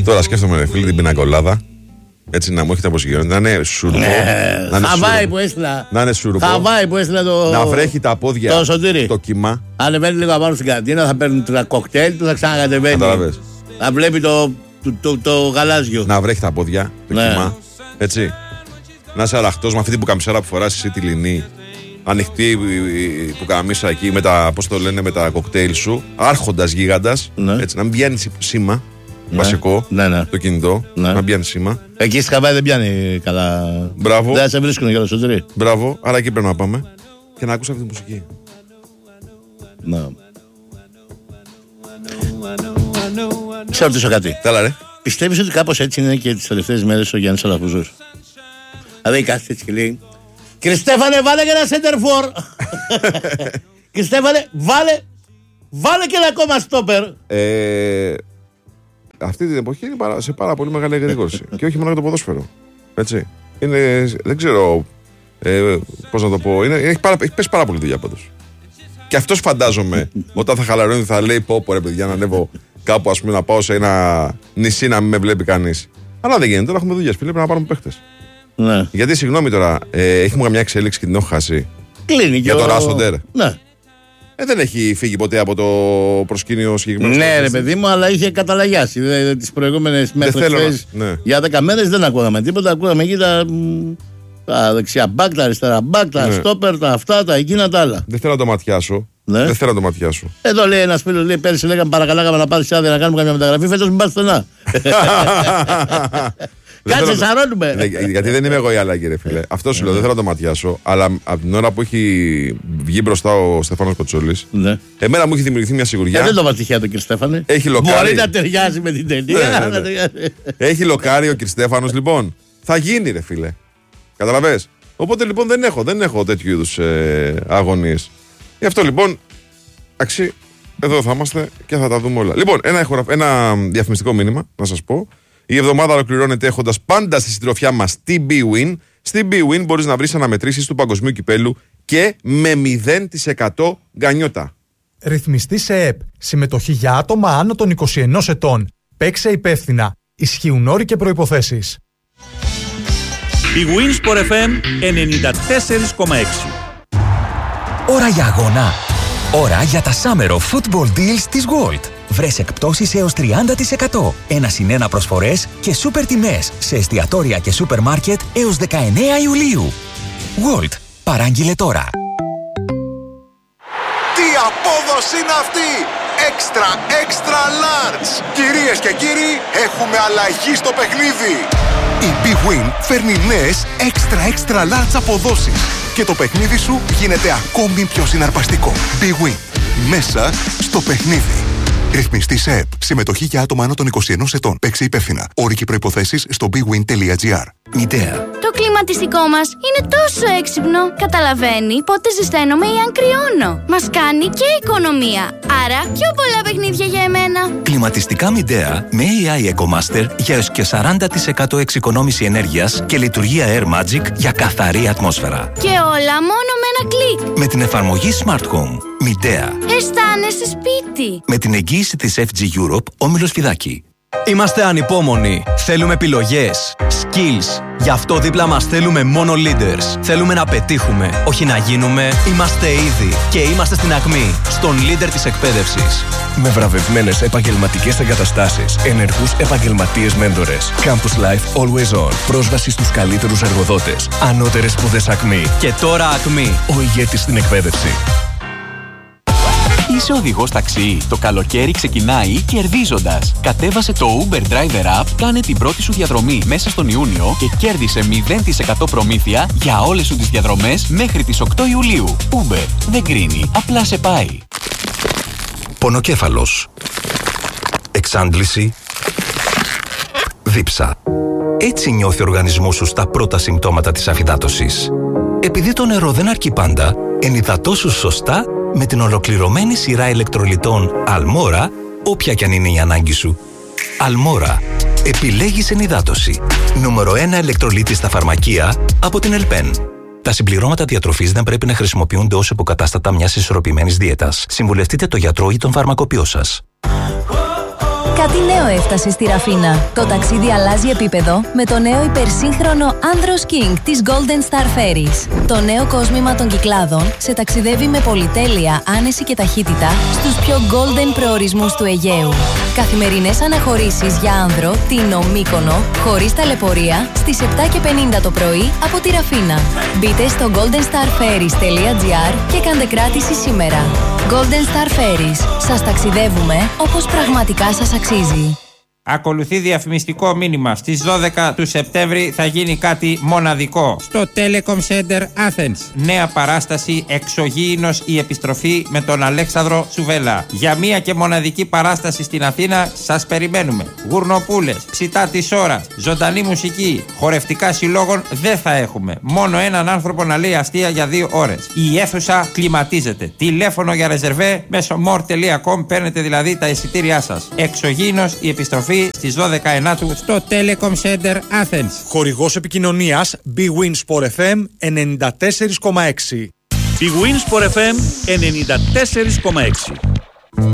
Τώρα σκέφτομαι, ρε φίλε, την πινακολάδα. Έτσι να μου έχετε αποσυγγενώσει. Να είναι σουρπό. Χαβάη που έστειλα. Να είναι σουρπό. Χαβάη που έστειλα το. Να βρέχει τα πόδια. Το κύμα. Ανεβαίνει λίγο απάνω στην καντίνα, θα παίρνουν τα κοκτέιλ του, θα ξανακατεβαίνει. Θα βλέπει το γαλάζιο. Να βρέχει τα πόδια, το κύμα. Έτσι. Να είσαι αραχτός με αυτή την πουκαμισάρα που φοράς εσύ τη λινή. Ανοιχτή που καμίσα εκεί με τα, πώς το λένε, με τα κοκτέιλ σου. Άρχοντας γίγαντας. Έτσι, να μην πιάνει σήμα. Βασικό. Το κινητό. Να μην πιάνει σήμα. Εκεί στη Χαβάη δεν πιάνει καλά. Μπράβο. Δεν σε βρίσκουν για το σωτήρι. Μπράβο. Άρα εκεί πρέπει να πάμε. Και να ακούσει αυτή τη μουσική. Σε ρωτήσω κάτι. Τέλα, ρε. Πιστεύεις ότι κάπως έτσι είναι και τις τελευταίες μέρες ο Γιάννης Αλαφούζος? Δηλαδή κάθεται έτσι και λέει: Κύριε Στέφανε, βάλε και ένα σέντερφορ. Κύριε Στέφανε, βάλε και ένα ακόμα στόπερ. Αυτή την εποχή είναι σε πάρα πολύ μεγάλη εγρήγορση. Και όχι μόνο για το ποδόσφαιρο. Έτσι. Είναι, δεν ξέρω πώς να το πω. Έχει πέσει πάρα πολύ δουλειά πάντως. Και αυτός φαντάζομαι όταν θα χαλαρώνει θα λέει: Πω ρε παιδιά, να ανέβω κάπου, ας πούμε, να πάω σε ένα νησί να μην με βλέπει κανείς. Αλλά δεν γίνεται, τώρα έχουμε δουλειές. Πρέπει να πάρουμε παίχτες. Ναι. Γιατί, συγγνώμη τώρα, έχουμε μια εξέλιξη και την έχω χάσει. Κλείνει για τον Ράσοντερ. Ναι. Δεν έχει φύγει ποτέ από το προσκήνιο συγκεκριμένο. Ναι, ρε παιδί μου, αλλά είχε καταλαγιάσει. Δηλαδή, τις προηγούμενες μέρες για 10 μέρες δεν ακούγαμε τίποτα. Ακούγαμε εκεί τα δεξιά μπακ, τα αριστερά μπακ, τα στόπερ, τα αυτά, τα εκείνα, τα άλλα. Δεν θέλω να το ματιάσω. Ναι. Δεν θέλω να το ματιάσω. Εδώ λέει ένας φίλος, λέει πέρυσι λέγαμε παρακαλάγαμε να πάρεις άδεια να κάνουμε καμιά μεταγραφή. Φέτος μην πας στενά. Κάτσε, σαρώνουμε. Γιατί δεν είμαι εγώ η αλλαγή, ρε φίλε. Αυτό σου λέω, δεν θέλω να το ματιάσω. Αλλά από την ώρα που έχει βγει μπροστά ο Στέφανος Κοτσόλης, εμένα μου έχει δημιουργηθεί μια σιγουριά. Δεν το βάζει τυχαία το κύριε Στέφανε. Έχει λοκάρει. Μπορεί να ταιριάζει με την ταινία. Έχει λοκάρει ο κύριε Στέφανος, λοιπόν. Θα γίνει, ρε φίλε. Καταλαβες. Οπότε λοιπόν δεν έχω τέτοιου είδους αγωνίες. Γι' αυτό λοιπόν, εδώ θα είμαστε και θα τα δούμε όλα. Λοιπόν, ένα διαφημιστικό μήνυμα να σας πω. Η εβδομάδα ολοκληρώνεται έχοντας πάντα στη συντροφιά μας την bwin. Στην bwin μπορείς να βρεις αναμετρήσεις του παγκοσμίου κυπέλου και με 0% γκανιότα. Ρυθμιστή σε ΕΠ. Συμμετοχή για άτομα άνω των 21 ετών. Παίξε υπεύθυνα. Ισχύουν όροι και προϋποθέσεις. Η Winsport FM 94,6. Ώρα για αγώνα. Ώρα για τα Summer of Football Deals της Gold. Βρες εκπτώσεις έως 30%, 1+1 προσφορές και σούπερ τιμές σε εστιατόρια και σούπερ μάρκετ έως 19 Ιουλίου. Gold. Παράγγειλε τώρα. Τι απόδοση είναι αυτή! Extra large! Κυρίες και κύριοι, έχουμε αλλαγή στο παιχνίδι! Η bwin φέρνει νέες extra large αποδόσεις και το παιχνίδι σου γίνεται ακόμη πιο συναρπαστικό. bwin. Μέσα στο παιχνίδι. Ρυθμιστή σε ΕΠ. Συμμετοχή για άτομα άνω των 21 ετών. Παίξε υπεύθυνα. Όροι και προϋποθέσεις στο bwin.gr. Μητέα. Το κλιματιστικό μας είναι τόσο έξυπνο. Καταλαβαίνει πότε ζεσταίνομαι ή αν κρυώνω. Μας κάνει και οικονομία. Άρα πιο πολλά παιχνίδια για εμένα. Κλιματιστικά Μητέα με AI EcoMaster για έως και 40% εξοικονόμηση ενέργειας και λειτουργία Air Magic για καθαρή ατμόσφαιρα. Και όλα μόνο με ένα κλικ. Με την εφαρμογή Smart Home. Μητέα. Αισθάνεσαι σπίτι. Με την εγγύηση της FG Europe, Όμιλος Φιδάκη. Είμαστε ανυπόμονοι. Θέλουμε επιλογές, skills. Γι' αυτό δίπλα μας θέλουμε μόνο leaders. Θέλουμε να πετύχουμε, όχι να γίνουμε. Είμαστε ήδη και είμαστε στην ακμή, στον leader της εκπαίδευσης. Με βραβευμένες επαγγελματικές εγκαταστάσεις, ενεργούς επαγγελματίες μέντορες. Campus Life Always On. Πρόσβαση στους καλύτερους εργοδότες. Ανώτερες σπουδές ακμή. Και τώρα ακμή. Ο ηγέτης στην εκπαίδευση. Είσαι οδηγός ταξί. Το καλοκαίρι ξεκινάει κερδίζοντας. Κατέβασε το Uber Driver App, κάνε την πρώτη σου διαδρομή μέσα στον Ιούνιο και κέρδισε 0% προμήθεια για όλες σου τις διαδρομές μέχρι τις 8 Ιουλίου. Uber δεν κρίνει, απλά σε πάει. Πονοκέφαλος. Εξάντληση. Δίψα. Έτσι νιώθει ο οργανισμός σου στα πρώτα συμπτώματα της αφυδάτωσης. Επειδή το νερό δεν αρκεί πάντα, ενυδατώσου σωστά με την ολοκληρωμένη σειρά ηλεκτρολιτών Αλμόρα, όποια κι αν είναι η ανάγκη σου. Αλμόρα. Επιλέγεις ενυδάτωση. Νούμερο 1 ηλεκτρολίτη στα φαρμακεία από την Ελπέν. Τα συμπληρώματα διατροφής δεν πρέπει να χρησιμοποιούνται ως υποκατάστατα μιας ισορροπημένης δίαιτας. Συμβουλευτείτε τον γιατρό ή τον φαρμακοποιό σας. Κάτι νέο έφτασε στη Ραφίνα. Το ταξίδι αλλάζει επίπεδο με το νέο υπερσύγχρονο Andros King της Golden Star Ferries. Το νέο κόσμημα των Κυκλάδων σε ταξιδεύει με πολυτέλεια, άνεση και ταχύτητα στους πιο golden προορισμούς του Αιγαίου. Καθημερινές αναχωρήσεις για άνδρο, Τίνο, Μύκονο, χωρίς ταλαιπωρία, στις 7:50 το πρωί από τη Ραφίνα. Μπείτε στο goldenstarferries.gr και κάντε κράτηση σήμερα. Golden Star Ferries. Σας ταξιδεύουμε όπως πραγματικά σας αξίζει. Ακολουθεί διαφημιστικό μήνυμα. Στις 12 του Σεπτέμβρη θα γίνει κάτι μοναδικό στο Telecom Center Athens. Νέα παράσταση Εξωγήινος η επιστροφή με τον Αλέξανδρο Σουβέλα. Για μία και μοναδική παράσταση στην Αθήνα σας περιμένουμε. Γουρνοπούλες, ψητά της ώρας, ζωντανή μουσική, χορευτικά συλλόγων δεν θα έχουμε. Μόνο έναν άνθρωπο να λέει αστεία για 2 ώρες. Η αίθουσα κλιματίζεται. Τηλέφωνο για ρεζερβέ μέσω more.com, παίρνετε δηλαδή τα εισιτήριά σας. Εξωγήινος η επιστροφή στις 12 Ενάτου στο Telecom Center Athens. Χορηγός επικοινωνίας Big Win Sport FM 94,6. Big Win Sport FM 94,6.